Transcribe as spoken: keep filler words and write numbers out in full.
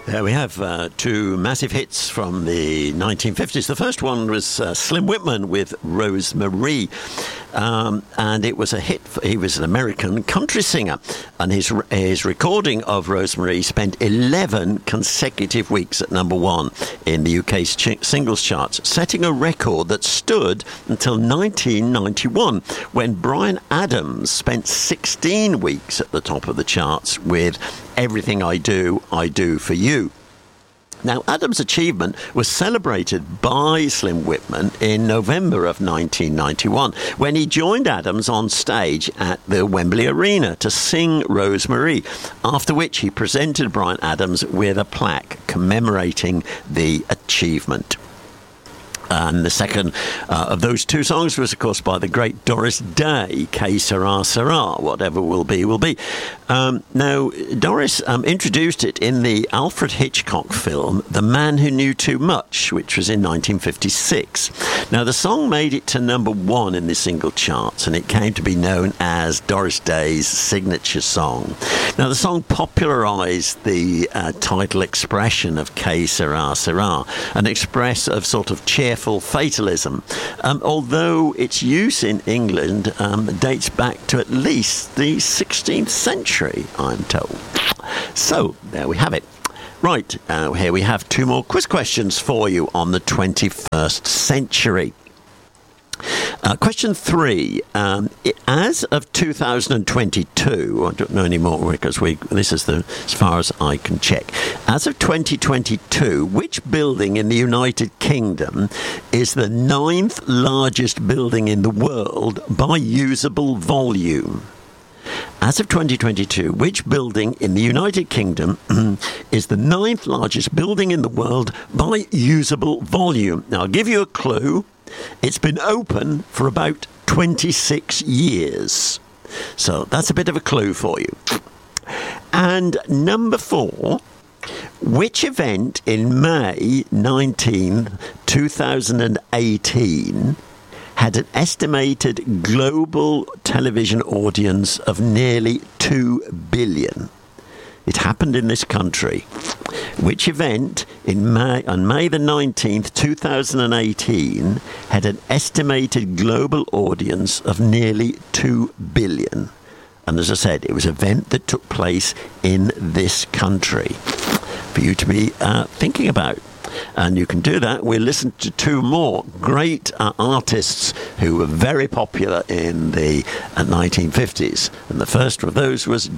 There we have uh, two massive hits from the nineteen fifties. The first one was uh, Slim Whitman with Rosemarie. Um, and it was a hit. For, he was an American country singer, and his his recording of Rosemarie spent eleven consecutive weeks at number one in the U K's ch- singles charts, setting a record that stood until nineteen ninety-one, when Bryan Adams spent sixteen weeks at the top of the charts with Everything I Do, I Do for You. Now, Adams' achievement was celebrated by Slim Whitman in November of nineteen ninety-one, when he joined Adams on stage at the Wembley Arena to sing Rosemarie, after which he presented Bryan Adams with a plaque commemorating the achievement. And the second uh, of those two songs was, of course, by the great Doris Day, Que Sera, Sera, whatever will be, will be. Um, now, Doris um, introduced it in the Alfred Hitchcock film, The Man Who Knew Too Much, which was in nineteen fifty-six. Now, the song made it to number one in the single charts, and it came to be known as Doris Day's signature song. Now, the song popularised the uh, title expression of Que Sera, Sera, an express of sort of cheerful fatalism, um, although its use in England um, dates back to at least the sixteenth century, I'm told. So, there we have it. Right, uh, here we have two more quiz questions for you on the twenty-first century. Uh, question three. Um, it, as of two thousand twenty-two, I don't know anymore because we this is the as far as I can check. As of twenty twenty-two, which building in the United Kingdom is the ninth largest building in the world by usable volume? As of twenty twenty-two, which building in the United Kingdom is the ninth largest building in the world by usable volume? Now, I'll give you a clue. It's been open for about twenty-six years. So that's a bit of a clue for you. And number four, which event in May nineteenth, twenty eighteen had an estimated global television audience of nearly two billion? It happened in this country. Which event in May, on May the nineteenth, twenty eighteen, had an estimated global audience of nearly two billion? And as I said, it was an event that took place in this country for you to be uh, thinking about. And you can do that. We'll listen to two more great uh, artists who were very popular in the uh, nineteen fifties. And the first of those was